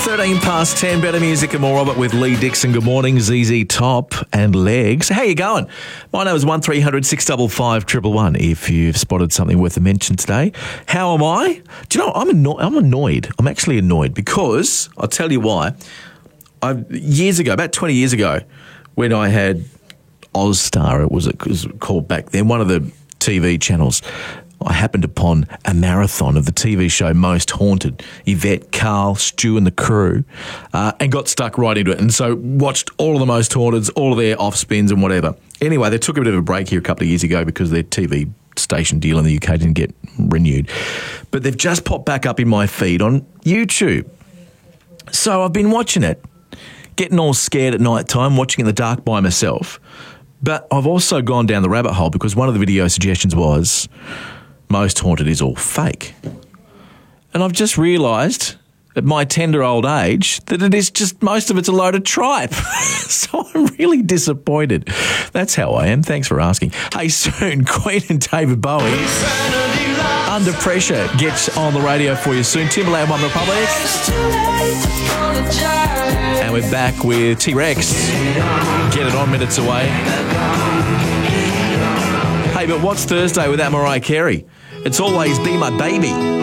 13 past 10, better music and more of it with Lee Dixon. Good morning, ZZ Top and Legs. How you going? My name is 1300 655 111 if you've spotted something worth a mention today. How am I? Do you know, I'm annoyed. I'm actually annoyed because, I'll tell you why. Years ago, about 20 years ago, when I had Ozstar, it was called back then, one of the TV channels, I happened upon a marathon of the TV show Most Haunted. Yvette, Carl, Stu and the crew, and got stuck right into it. And so watched all of the Most Haunteds, all of their off-spins and whatever. Anyway, they took a bit of a break here a couple of years ago because their TV station deal in the UK didn't get renewed. But they've just popped back up in my feed on YouTube. So I've been watching it, getting all scared at night time, watching in the dark by myself. But I've also gone down the rabbit hole because one of the video suggestions was Most Haunted is all fake. And I've just realised at my tender old age that it is just, most of it's a load of tripe. So I'm really disappointed. That's how I am. Thanks for asking. Hey, soon, Queen and David Bowie, Under Pressure, gets on the radio for you soon. Timberland, One Republic. And we're back with T-Rex. Get it on, minutes away. Hey, but what's Thursday without Mariah Carey? It's always Be My Baby.